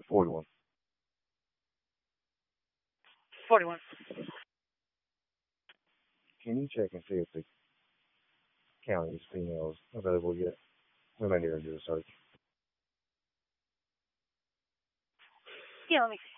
41. 41. Can you check and see if the county's females available yet? We may need to do a search. Yeah, let me see.